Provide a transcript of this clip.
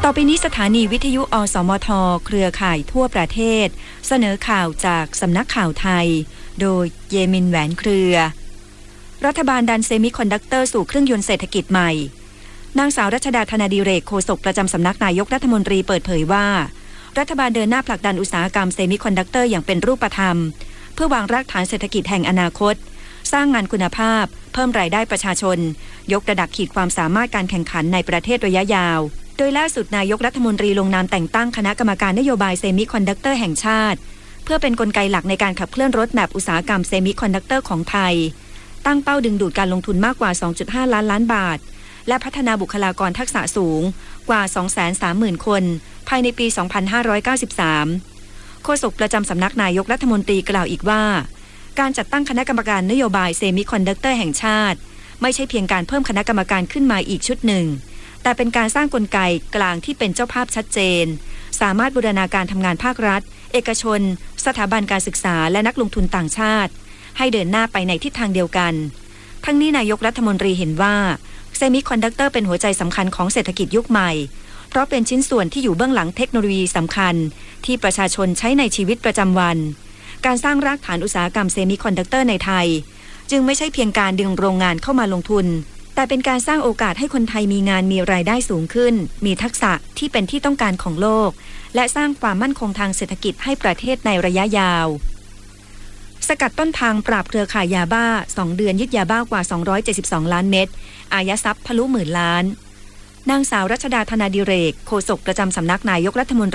ต่อไปนี้สถานีวิทยุอสมทเครือข่ายทั่วประเทศเสนอข่าวจากสำนักข่าวไทยโดยเยมินแหวนเครือรัฐบาลดันเซมิคอนดักเตอร์สู่เครื่องยนต์เศรษฐกิจใหม่นางสาวรัชดาธนาดิเรกโฆษกประจำสำนักนายกรัฐมนตรีเปิดเผยว่ารัฐบาลเดินหน้าผลักดันอุตสาหกรรมเซมิคอนดักเตอร์อย่างเป็นรูปธรรมเพื่อวางรากฐานเศรษฐกิจแห่งอนาคตสร้างงานคุณภาพเพิ่มรายได้ประชาชนยกระดับขีดความสามารถการแข่งขันในประเทศระยะยาวโดยล่าสุดนายกรัฐมนตรีลงนามแต่งตั้งคณะกรรมการนโยบายเซมิคอนดักเตอร์แห่งชาติเพื่อเป็นกลไกหลักในการขับเคลื่อนรถแมพอุตสาหกรรมเซมิคอนดักเตอร์ของไทยตั้งเป้าดึงดูดการลงทุนมากกว่า 2.5 ล้านบาทและพัฒนาบุคลากรทักษะสูงกว่า 230,000 คนภายในปี 2593 โฆษกประจำสำนักนายกรัฐมนตรีกล่าวอีกว่าการจัดตั้งคณะกรรมการนโยบายเซมิคอนดักเตอร์แห่งชาติไม่ใช่เพียงการเพิ่มคณะกรรมการขึ้นมาอีกชุดหนึ่งแต่เป็นการสร้างกลไกกลางที่เป็นเจ้าภาพชัดเจนสามารถบูรณาการทำงานภาครัฐเอกชนสถาบันการศึกษาและนักลงทุนต่างชาติให้เดินหน้าไปในทิศทางเดียวกันทั้งนี้นายกรัฐมนตรีเห็นว่าเซมิคอนดักเตอร์เป็นหัวใจสำคัญของเศรษฐกิจยุคใหม่เพราะเป็นชิ้นส่วนที่อยู่เบื้องหลังเทคโนโลยีสำคัญที่ประชาชนใช้ในชีวิตประจำวันการสร้างรากฐานอุตสาหกรรมเซมิคอนดักเตอร์ในไทยจึงไม่ใช่เพียงการดึงโรงงานเข้ามาลงทุนแต่เป็นการสร้างโอกาสให้คนไทยมีงานมีรายได้สูงขึ้นมีทักษะที่เป็นที่ต้องการของโลกและสร้างความมั่นคงทางเศรษฐกิจให้ประเทศในระยะยาวสกัดต้นทางปราบเครือข่ายยาบ้า2เดือนยึดยาบ้ากว่า272ล้านเม็ดอายัดทรัพย์ทะลุ10,000 ล้านนางสาวรัชดาธนาดิเรกโฆษกประจำสำนักนายกรัฐมนตรี